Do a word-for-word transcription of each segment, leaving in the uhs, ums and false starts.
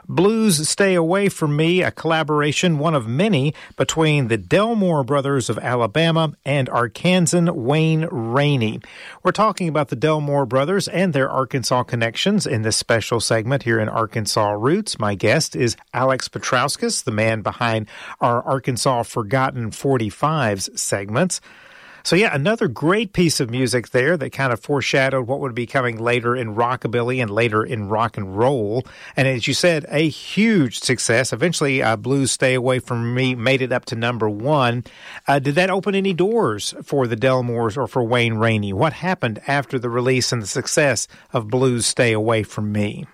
Blues Stay Away From Me, a collaboration, one of many, between the Delmore Brothers of Alabama and Arkansan Wayne Rainey. We're talking about the Delmore Brothers and their Arkansas connections in this special segment here in Arkansas Roots. My guest is Alex Petrauskas, the man behind our Arkansas Forgotten forty-fives segments. So yeah, another great piece of music there that kind of foreshadowed what would be coming later in rockabilly and later in rock and roll. And as you said, a huge success. Eventually, uh, Blues Stay Away From Me made it up to number one. Uh, did that open any doors for the Delmores or for Wayne Rainey? What happened after the release and the success of Blues Stay Away From Me?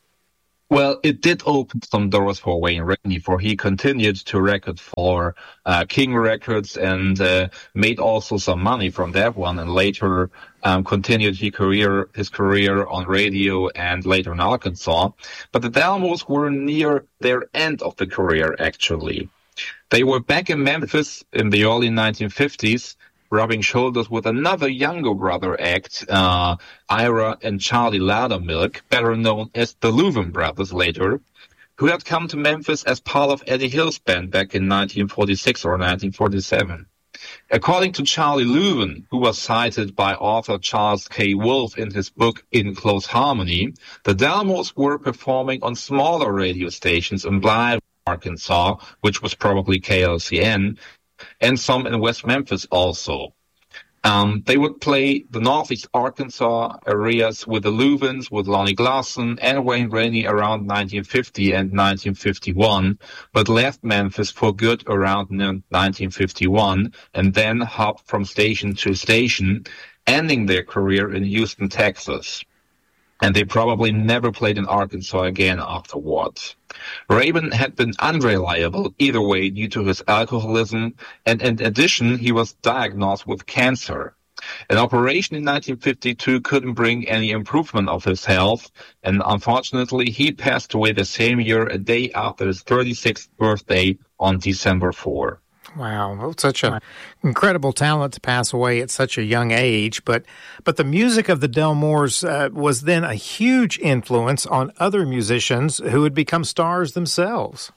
Well, it did open some doors for Wayne Rainey, for he continued to record for uh, King Records and uh, made also some money from that one, and later um, continued his career, his career on radio and later in Arkansas. But the Delmores were near their end of the career, actually. They were back in Memphis in the early nineteen fifties, rubbing shoulders with another younger brother act, uh, Ira and Charlie Loudermilk, better known as the Louvin Brothers later, who had come to Memphis as part of Eddie Hill's band back in nineteen forty-six or nineteen forty-seven. According to Charlie Louvin, who was cited by author Charles K. Wolfe in his book In Close Harmony, the Delmores were performing on smaller radio stations in Blythe, Arkansas, which was probably K L C N, and some in West Memphis also. Um, they would play the Northeast Arkansas areas with the Louvins, with Lonnie Glasson and Wayne Rainey around nineteen fifty and nineteen fifty-one, but left Memphis for good around nineteen fifty-one and then hopped from station to station, ending their career in Houston, Texas. And they probably never played in Arkansas again afterwards. Rabin had been unreliable either way due to his alcoholism, and in addition, he was diagnosed with cancer. An operation in nineteen fifty-two couldn't bring any improvement of his health, and unfortunately, he passed away the same year, a day after his thirty-sixth birthday on December fourth. Wow, well, such an incredible talent to pass away at such a young age. But but the music of the Delmores uh, was then a huge influence on other musicians who had become stars themselves.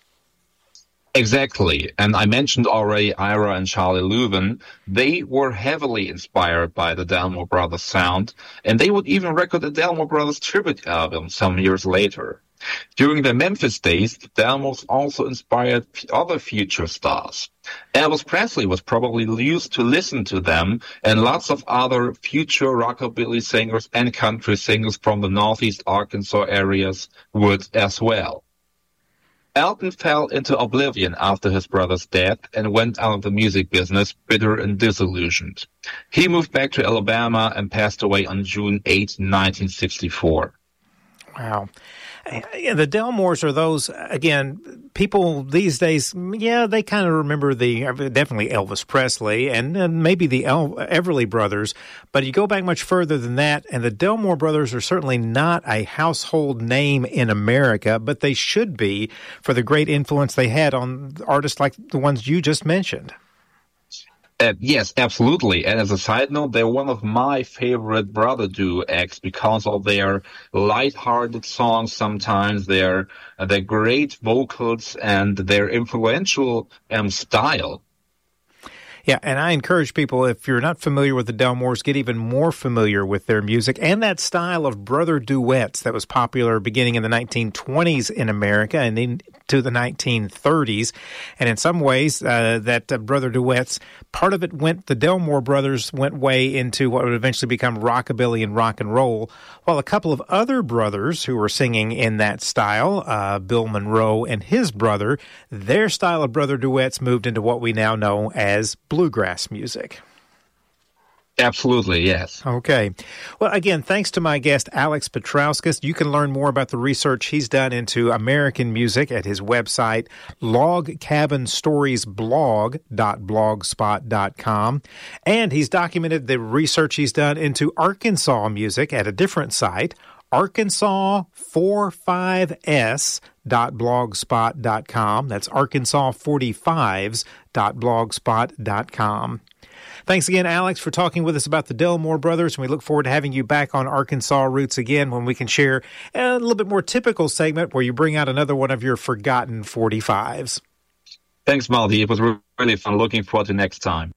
Exactly. And I mentioned already Ira and Charlie Louvin. They were heavily inspired by the Delmore Brothers sound, and they would even record a Delmore Brothers tribute album some years later. During their Memphis days, the Delmores also inspired other future stars. Elvis Presley was probably used to listen to them, and lots of other future rockabilly singers and country singers from the Northeast Arkansas areas would as well. Elton fell into oblivion after his brother's death and went out of the music business bitter and disillusioned. He moved back to Alabama and passed away on June eighth, nineteen sixty-four. Wow. Yeah, the Delmores are those, again, people these days, yeah, they kind of remember the, definitely Elvis Presley and, and maybe the El- Everly Brothers, but you go back much further than that, and the Delmore Brothers are certainly not a household name in America, but they should be for the great influence they had on artists like the ones you just mentioned. Uh, yes, absolutely. And as a side note, they're one of my favorite brother duo acts because of their light-hearted songs sometimes, their, uh, their great vocals, and their influential um, style. Yeah, and I encourage people, if you're not familiar with the Delmores, get even more familiar with their music and that style of brother duets that was popular beginning in the nineteen twenties in America and into the nineteen thirties. And in some ways, uh, that uh, brother duets, part of it went, the Delmore brothers went way into what would eventually become rockabilly and rock and roll, while a couple of other brothers who were singing in that style, uh, Bill Monroe and his brother, their style of brother duets moved into what we now know as bluegrass music. Absolutely, yes. Okay. Well, again, thanks to my guest, Alex Petrauskas. You can learn more about the research he's done into American music at his website, log cabin stories blog dot blogspot dot com. And he's documented the research he's done into Arkansas music at a different site, arkansas forty-five s dot blogspot dot com. That's arkansas forty-fives dot blogspot dot com. Thanks again, Alex, for talking with us about the Delmore brothers, and we look forward to having you back on Arkansas Roots again when we can share a little bit more typical segment where you bring out another one of your forgotten forty-fives. Thanks, Maldi. It was really fun. Looking forward to next time.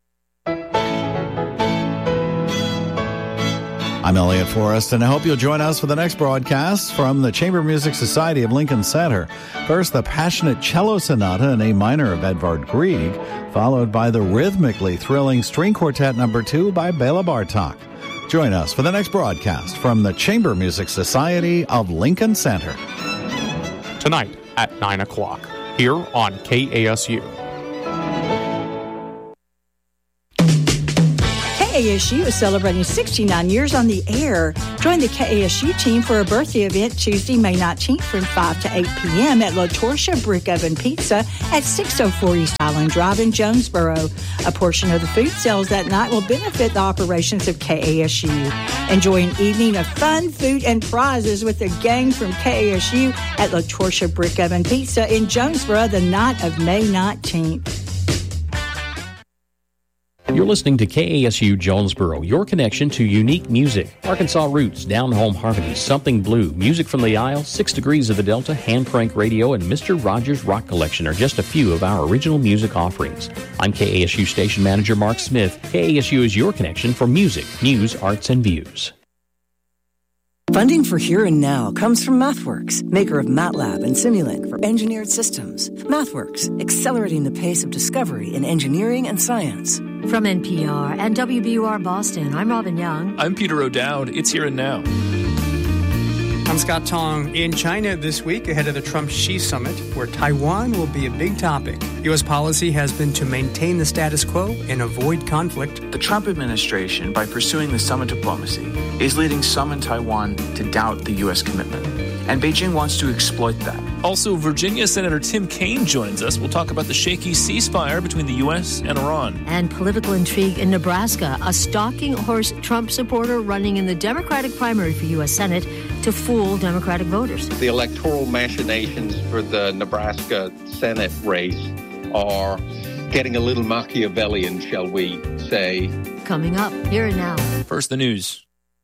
I'm Elliot Forrest, and I hope you'll join us for the next broadcast from the Chamber Music Society of Lincoln Center. First, the passionate cello sonata in A minor of Edvard Grieg, followed by the rhythmically thrilling string quartet number two by Bela Bartok. Join us for the next broadcast from the Chamber Music Society of Lincoln Center. Tonight at nine o'clock, here on K A S U. K A S U is celebrating sixty-nine years on the air. Join the K A S U team for a birthday event Tuesday, May nineteenth from five to eight p.m. at La Torcia Brick Oven Pizza at six oh four East Island Drive in Jonesboro. A portion of the food sales that night will benefit the operations of K A S U. Enjoy an evening of fun, food, and prizes with the gang from K A S U at La Torcia Brick Oven Pizza in Jonesboro the night of May nineteenth. You're listening to K A S U Jonesboro, your connection to unique music. Arkansas Roots, Down Home Harmony, Something Blue, Music from the Isle, Six Degrees of the Delta, Hand Crank Radio, and Mister Rogers Rock Collection are just a few of our original music offerings. I'm K A S U Station Manager Mark Smith. K A S U is your connection for music, news, arts, and views. Funding for Here and Now comes from MathWorks, maker of MATLAB and Simulink for engineered systems. MathWorks, accelerating the pace of discovery in engineering and science. From N P R and W B U R Boston, I'm Robin Young. I'm Peter O'Dowd. It's Here and Now. I'm Scott Tong. In China this week, ahead of the Trump-Xi summit, where Taiwan will be a big topic. U S policy has been to maintain the status quo and avoid conflict. The Trump administration, by pursuing the summit diplomacy, is leading some in Taiwan to doubt the U S commitment. And Beijing wants to exploit that. Also, Virginia Senator Tim Kaine joins us. We'll talk about the shaky ceasefire between the U S and Iran. And political intrigue in Nebraska. A stalking horse Trump supporter running in the Democratic primary for U S Senate to fool Democratic voters. The electoral machinations for the Nebraska Senate race are getting a little Machiavellian, shall we say. Coming up, Here and Now. First, the news.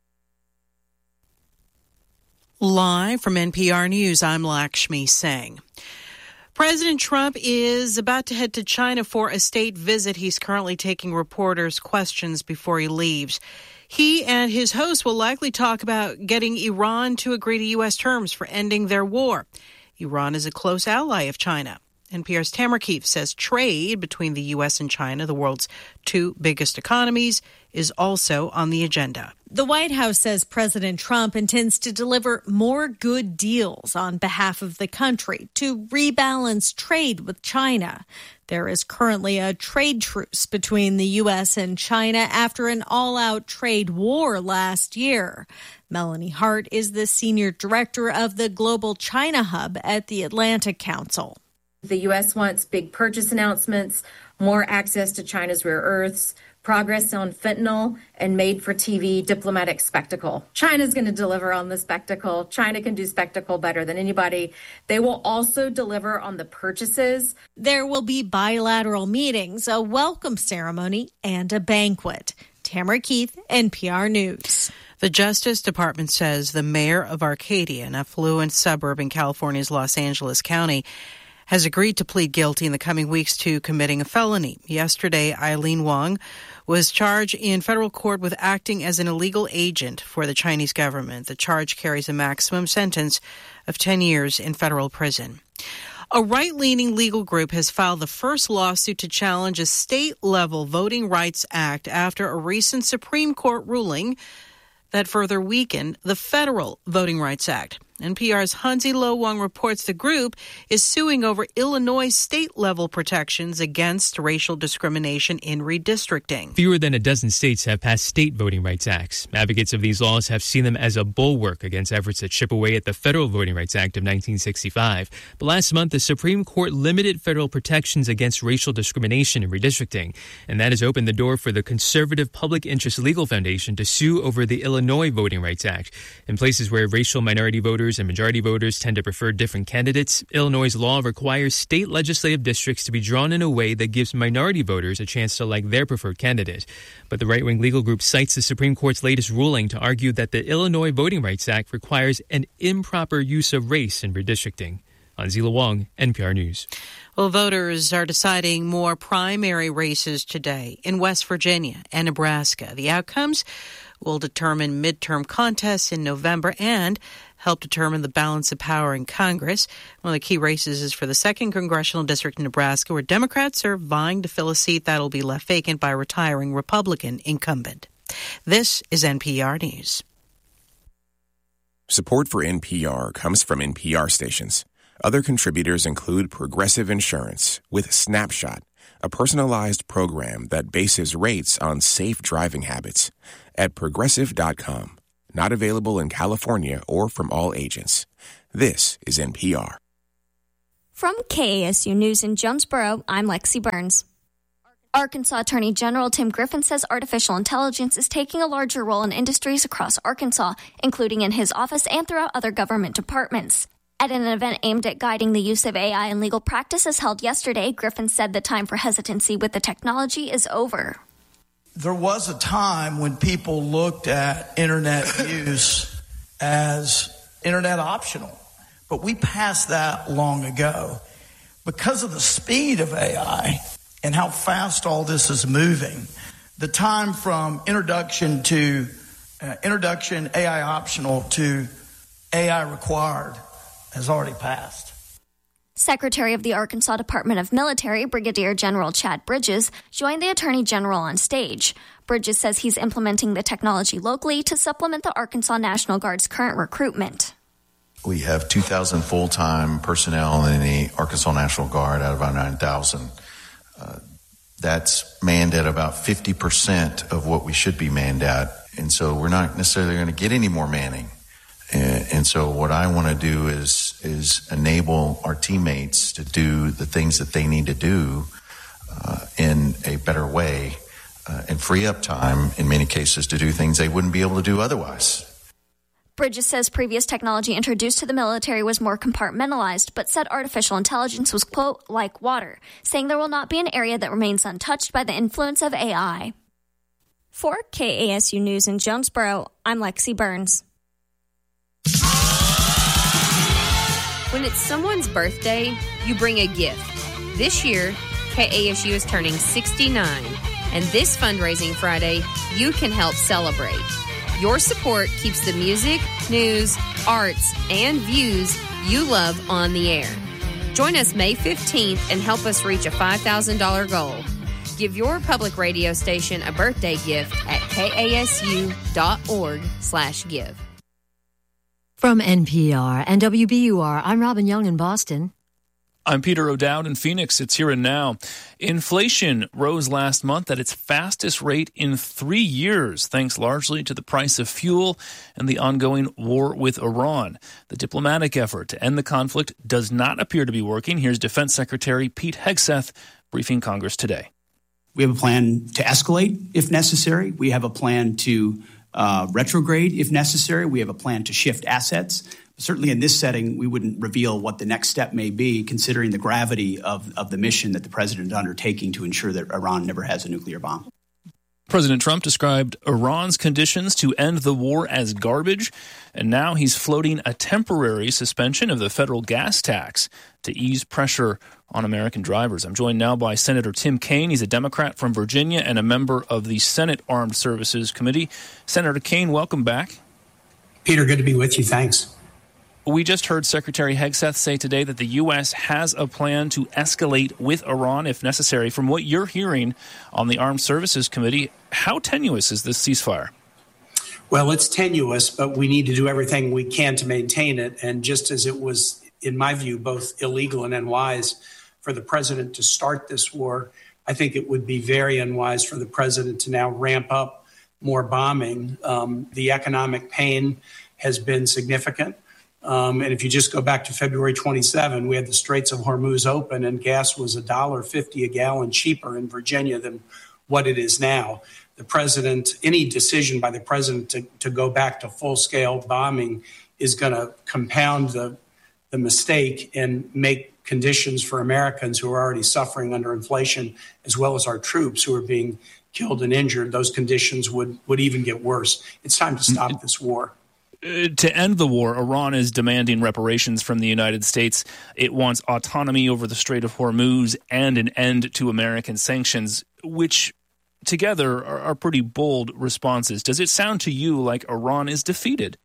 Live from N P R News, I'm Lakshmi Singh. President Trump is about to head to China for a state visit. He's currently taking reporters' questions before he leaves. He and his host will likely talk about getting Iran to agree to U S terms for ending their war. Iran is a close ally of China. N P R's Tamara Keefe says trade between the U S and China, the world's two biggest economies, is also on the agenda. The White House says President Trump intends to deliver more good deals on behalf of the country to rebalance trade with China. There is currently a trade truce between the U S and China after an all-out trade war last year. Melanie Hart is the senior director of the Global China Hub at the Atlantic Council. The U S wants big purchase announcements, more access to China's rare earths, progress on fentanyl, and made-for-T V diplomatic spectacle. China's going to deliver on the spectacle. China can do spectacle better than anybody. They will also deliver on the purchases. There will be bilateral meetings, a welcome ceremony, and a banquet. Tamara Keith, N P R News. The Justice Department says the mayor of Arcadia, an affluent suburb in California's Los Angeles County, has agreed to plead guilty in the coming weeks to committing a felony. Yesterday, Eileen Wang was charged in federal court with acting as an illegal agent for the Chinese government. The charge carries a maximum sentence of ten years in federal prison. A right-leaning legal group has filed the first lawsuit to challenge a state-level Voting Rights Act after a recent Supreme Court ruling that further weakened the federal Voting Rights Act. N P R's Hansi Lo Wang reports the group is suing over Illinois state-level protections against racial discrimination in redistricting. Fewer than a dozen states have passed state voting rights acts. Advocates of these laws have seen them as a bulwark against efforts that chip away at the Federal Voting Rights Act of nineteen sixty-five. But last month, the Supreme Court limited federal protections against racial discrimination in redistricting, and that has opened the door for the conservative Public Interest Legal Foundation to sue over the Illinois Voting Rights Act. In places where racial minority voters voters and majority voters tend to prefer different candidates, Illinois' law requires state legislative districts to be drawn in a way that gives minority voters a chance to elect their preferred candidate. But the right-wing legal group cites the Supreme Court's latest ruling to argue that the Illinois Voting Rights Act requires an improper use of race in redistricting. Anzila Wong, N P R News. Well, voters are deciding more primary races today in West Virginia and Nebraska. The outcomes will determine midterm contests in November and help determine the balance of power in Congress. One of the key races is for the second congressional district in Nebraska, where Democrats are vying to fill a seat that will be left vacant by a retiring Republican incumbent. This is N P R News. Support for N P R comes from N P R stations. Other contributors include Progressive Insurance with Snapshot, a personalized program that bases rates on safe driving habits, at progressive dot com. Not available in California or from all agents. This is N P R. From K A S U News in Jonesboro, I'm Lexi Burns. Arkansas Attorney General Tim Griffin says artificial intelligence is taking a larger role in industries across Arkansas, including in his office and throughout other government departments. At an event aimed at guiding the use of A I in legal practices held yesterday, Griffin said the time for hesitancy with the technology is over. There was a time when people looked at internet use as internet optional, but we passed that long ago. Because of the speed of A I and how fast all this is moving, the time from introduction to uh, introduction A I optional to A I required has already passed. Secretary of the Arkansas Department of Military, Brigadier General Chad Bridges, joined the Attorney General on stage. Bridges says he's implementing the technology locally to supplement the Arkansas National Guard's current recruitment. We have two thousand full-time personnel in the Arkansas National Guard out of our nine thousand. Uh, that's manned at about fifty percent of what we should be manned at. And so we're not necessarily going to get any more manning. And, and so what I want to do is is enable our teammates to do the things that they need to do uh, in a better way uh, and free up time, in many cases, to do things they wouldn't be able to do otherwise. Bridges says previous technology introduced to the military was more compartmentalized, but said artificial intelligence was, quote, like water, saying there will not be an area that remains untouched by the influence of A I. For K A S U News in Jonesboro, I'm Lexi Burns. When it's someone's birthday, you bring a gift. This year, K A S U is turning sixty-nine, and this fundraising Friday, you can help celebrate. Your support keeps the music, news, arts, and views you love on the air. Join us May fifteenth and help us reach a five thousand dollars goal. Give your public radio station a birthday gift at kasu.org slash give. From N P R and W B U R, I'm Robin Young in Boston. I'm Peter O'Dowd in Phoenix. It's here and now. Inflation rose last month at its fastest rate in three years, thanks largely to the price of fuel and the ongoing war with Iran. The diplomatic effort to end the conflict does not appear to be working. Here's Defense Secretary Pete Hegseth briefing Congress today. We have a plan to escalate if necessary. We have a plan to uh, retrograde if necessary. We have a plan to shift assets. Certainly in this setting, we wouldn't reveal what the next step may be, considering the gravity of, of the mission that the president is undertaking to ensure that Iran never has a nuclear bomb. President Trump described Iran's conditions to end the war as garbage, and now he's floating a temporary suspension of the federal gas tax to ease pressure on American drivers. I'm joined now by Senator Tim Kaine. He's a Democrat from Virginia and a member of the Senate Armed Services Committee. Senator Kaine, welcome back. Peter, good to be with you. Thanks. We just heard Secretary Hegseth say today that the U S has a plan to escalate with Iran if necessary. From what you're hearing on the Armed Services Committee, how tenuous is this ceasefire? Well, it's tenuous, but we need to do everything we can to maintain it. And just as it was, in my view, both illegal and unwise for the president to start this war, I think it would be very unwise for the president to now ramp up more bombing. Um, the economic pain has been significant. Um, and if you just go back to February twenty-seventh, we had the Straits of Hormuz open and gas was one dollar fifty a gallon cheaper in Virginia than what it is now. The president, any decision by the president to, to go back to full-scale bombing is going to compound the, the mistake and make conditions for Americans who are already suffering under inflation, as well as our troops who are being killed and injured, those conditions would, would even get worse. It's time to stop this war. Uh, to end the war, Iran is demanding reparations from the United States. It wants autonomy over the Strait of Hormuz and an end to American sanctions, which together are, are pretty bold responses. Does it sound to you like Iran is defeated?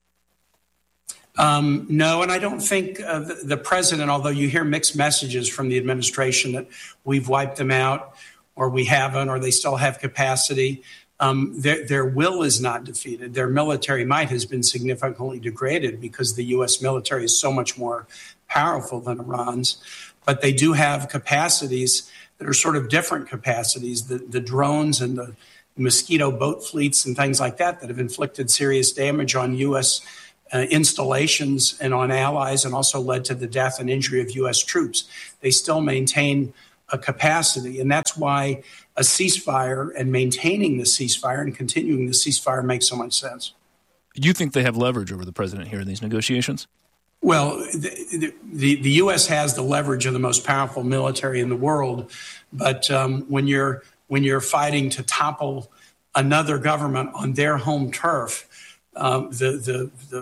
Um, no, and I don't think uh, the, the president, although you hear mixed messages from the administration that we've wiped them out or we haven't or they still have capacity, um, their, their will is not defeated. Their military might has been significantly degraded because the U S military is so much more powerful than Iran's. But they do have capacities that are sort of different capacities, the, the drones and the mosquito boat fleets and things like that that have inflicted serious damage on U S Uh, installations and on allies and also led to the death and injury of U S troops. They still maintain a capacity, and that's why a ceasefire and maintaining the ceasefire and continuing the ceasefire makes so much sense. Do you think they have leverage over the president here in these negotiations? Well, the, the, the U S has the leverage of the most powerful military in the world, but um, when you're when you're fighting to topple another government on their home turf, Um, the, the the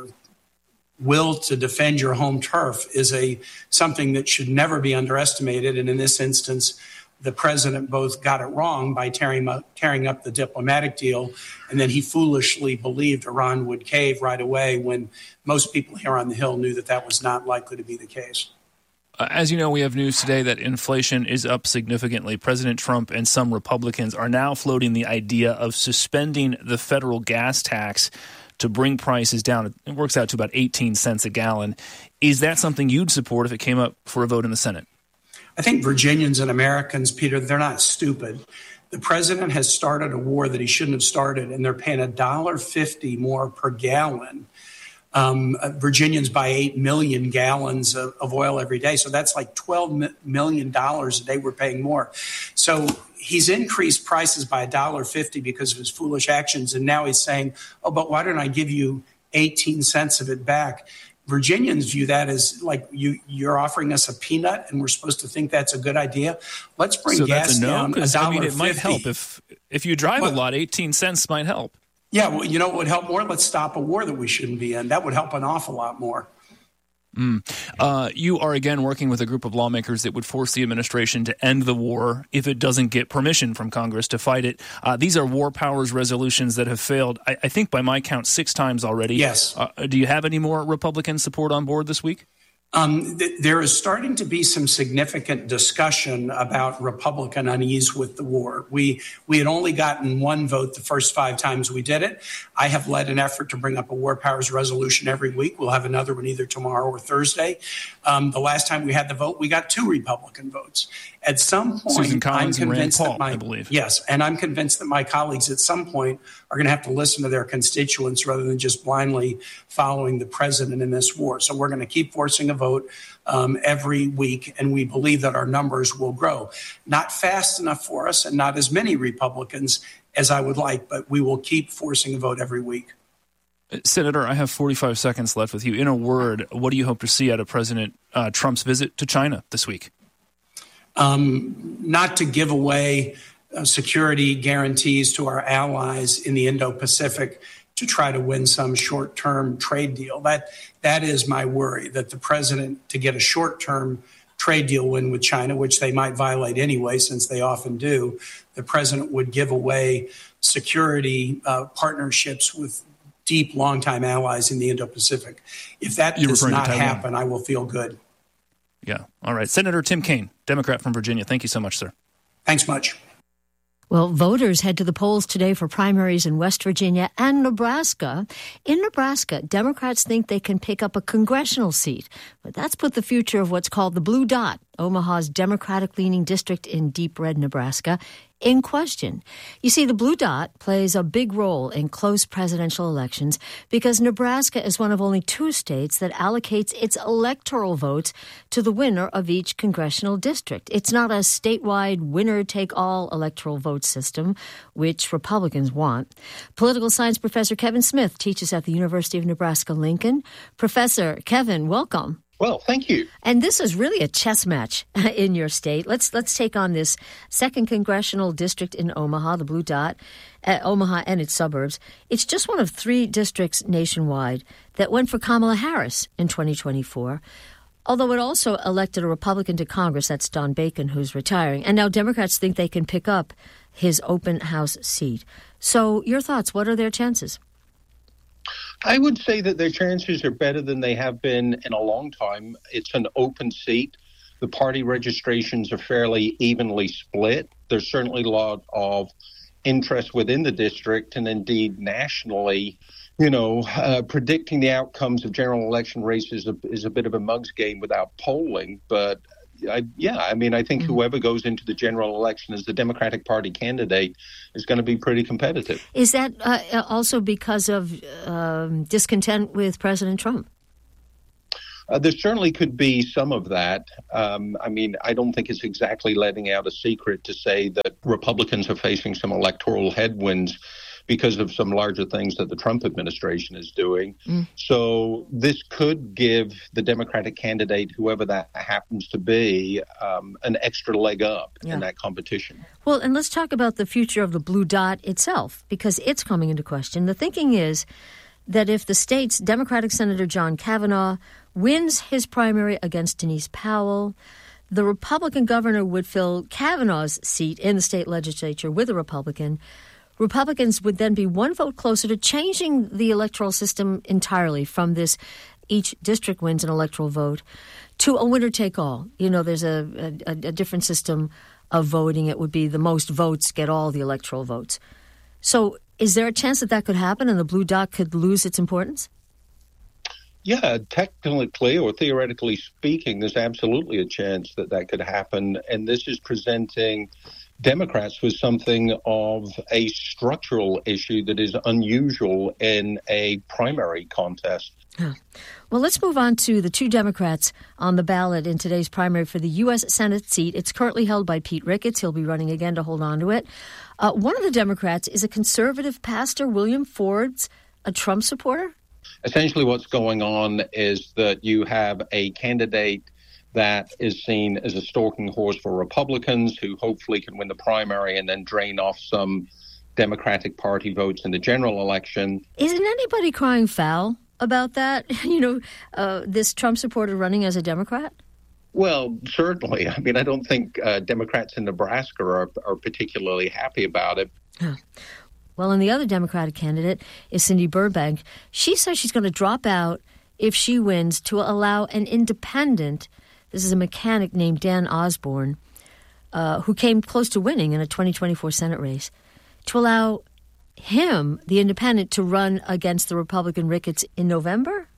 will to defend your home turf is a something that should never be underestimated. And in this instance, the president both got it wrong by tearing up, tearing up the diplomatic deal, and then he foolishly believed Iran would cave right away when most people here on the Hill knew that that was not likely to be the case. Uh, as you know, we have news today that inflation is up significantly. President Trump and some Republicans are now floating the idea of suspending the federal gas tax to bring prices down. It works out to about eighteen cents a gallon. Is that something you'd support if it came up for a vote in the Senate? I think Virginians and Americans, Peter, they're not stupid. The president has started a war that he shouldn't have started, and they're paying one dollar fifty more per gallon. Um, Virginians buy eight million gallons of, of oil every day, so that's like twelve million dollars a day we're paying more. So he's increased prices by one dollar fifty because of his foolish actions, and now he's saying, oh, but why don't I give you eighteen cents of it back? Virginians view that as like you, you're offering us a peanut, and we're supposed to think that's a good idea. Let's bring so gas that's a no, down a dollar I mean, it fifty. might help. If, if you drive well, a lot, eighteen cents might help. Yeah, well, you know what would help more? Let's stop a war that we shouldn't be in. That would help an awful lot more. Mm. Uh, you are, again, working with a group of lawmakers that would force the administration to end the war if it doesn't get permission from Congress to fight it. Uh, these are war powers resolutions that have failed, I, I think by my count, six times already. Yes. Uh, do you have any more Republican support on board this week? Um, th- there is starting to be some significant discussion about Republican unease with the war. We we had only gotten one vote the first five times we did it. I have led an effort to bring up a war powers resolution every week. We'll have another one either tomorrow or Thursday. Um, the last time we had the vote, we got two Republican votes. At some point, Susan Collins I'm convinced and Rand Paul, that my, I believe. Yes, and I'm convinced that my colleagues at some point are going to have to listen to their constituents rather than just blindly following the president in this war. So we're going to keep forcing a vote um, every week, and we believe that our numbers will grow. Not fast enough for us and not as many Republicans as I would like, but we will keep forcing a vote every week. Senator, I have forty-five seconds left with you. In a word, what do you hope to see out of President uh, Trump's visit to China this week? Um, not to give away uh, security guarantees to our allies in the Indo-Pacific to try to win some short-term trade deal. That that is my worry, that the president, to get a short-term trade deal win with China, which they might violate anyway, since they often do, the president would give away security uh, partnerships with deep, longtime allies in the Indo-Pacific. If that You're does not Taiwan. happen, I will feel good. Yeah. All right. Senator Tim Kaine, Democrat from Virginia. Thank you so much, sir. Thanks much. Well, voters head to the polls today for primaries in West Virginia and Nebraska. In Nebraska, Democrats think they can pick up a congressional seat, but that's put the future of what's called the Blue Dot, Omaha's Democratic-leaning district in deep red Nebraska, in question. You see, the blue dot plays a big role in close presidential elections because Nebraska is one of only two states that allocates its electoral votes to the winner of each congressional district. It's not a statewide winner-take-all electoral vote system, which Republicans want. Political science professor Kevin Smith teaches at the University of Nebraska-Lincoln. Professor Kevin, welcome. Well, thank you. And this is really a chess match in your state. Let's let's take on this second congressional district in Omaha, the Blue Dot, uh, Omaha and its suburbs. It's just one of three districts nationwide that went for Kamala Harris in twenty twenty-four, although it also elected a Republican to Congress. That's Don Bacon, who's retiring. And now Democrats think they can pick up his open house seat. So your thoughts, what are their chances? I would say that their chances are better than they have been in a long time. It's an open seat. The party registrations are fairly evenly split. There's certainly a lot of interest within the district and indeed nationally. You know, uh, predicting the outcomes of general election races is a, is a bit of a mug's game without polling. But I, yeah, I mean, I think mm-hmm. whoever goes into the general election as the Democratic Party candidate is going to be pretty competitive. Is that uh, also because of um, discontent with President Trump? Uh, there certainly could be some of that. Um, I mean, I don't think it's exactly letting out a secret to say that Republicans are facing some electoral headwinds because of some larger things that the Trump administration is doing. Mm. So this could give the Democratic candidate, whoever that happens to be, um, an extra leg up yeah. in that competition. Well, and let's talk about the future of the Blue Dot itself, because it's coming into question. The thinking is that if the state's Democratic Senator John Kavanaugh wins his primary against Denise Powell, the Republican governor would fill Kavanaugh's seat in the state legislature with a Republican. Republicans would then be one vote closer to changing the electoral system entirely from this each district wins an electoral vote to a winner-take-all. You know, there's a, a, a different system of voting. It would be the most votes get all the electoral votes. So is there a chance that that could happen and the Blue Dot could lose its importance? Yeah, technically or theoretically speaking, there's absolutely a chance that that could happen. And this is presenting Democrats with something of a structural issue that is unusual in a primary contest. Huh. Well, let's move on to the two Democrats on the ballot in today's primary for the U S Senate seat. It's currently held by Pete Ricketts. He'll be running again to hold on to it. Uh, one of the Democrats is a conservative pastor, William Forbes, a Trump supporter. Essentially what's going on is that you have a candidate that is seen as a stalking horse for Republicans who hopefully can win the primary and then drain off some Democratic Party votes in the general election. Isn't anybody crying foul about that? You know, uh, this Trump supporter running as a Democrat? Well, certainly. I mean, I don't think uh, Democrats in Nebraska are, are particularly happy about it. Huh. Well, and the other Democratic candidate is Cindy Burbank. She says she's going to drop out if she wins to allow an independent, this is a mechanic named Dan Osborne, uh, who came close to winning in a twenty twenty-four Senate race, to allow him, the independent, to run against the Republican Ricketts in November?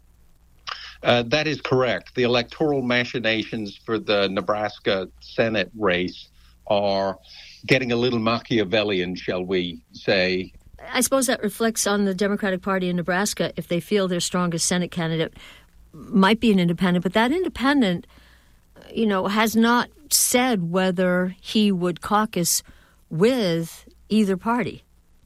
Uh, that is correct. The electoral machinations for the Nebraska Senate race are getting a little Machiavellian, shall we say. I suppose that reflects on the Democratic Party in Nebraska if they feel their strongest Senate candidate might be an independent, but that independent, you know, has not said whether he would caucus with either party.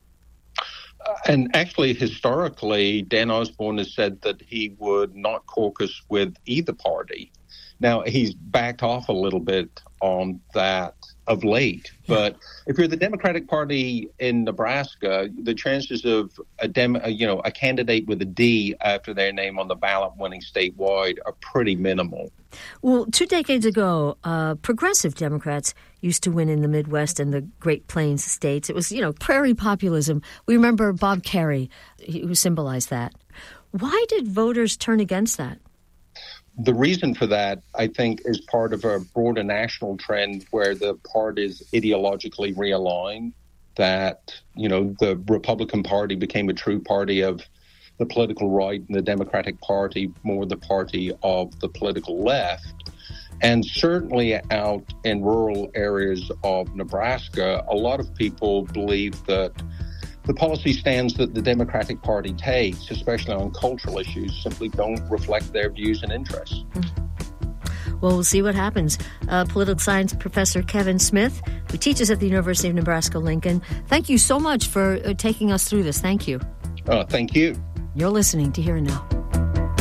Uh, and actually, historically, Dan Osborne has said that he would not caucus with either party. Now, he's backed off a little bit on that of late. But if you're the Democratic Party in Nebraska, the chances of a dem, you know, a candidate with a D after their name on the ballot winning statewide are pretty minimal. Well, two decades ago, uh, progressive Democrats used to win in the Midwest and the Great Plains states. It was, you know, prairie populism. We remember Bob Kerrey, who symbolized that. Why did voters turn against that? The reason for that, I think, is part of a broader national trend where the parties ideologically realigned, that, you know, the Republican Party became a true party of the political right and the Democratic Party more the party of the political left. And certainly out in rural areas of Nebraska, a lot of people believe that the policy stands that the Democratic Party takes, especially on cultural issues, simply don't reflect their views and interests. Well, we'll see what happens. Uh, political science professor Kevin Smith, who teaches at the University of Nebraska-Lincoln, thank you so much for uh, taking us through this. Thank you. Uh, thank you. You're listening to Here and Now.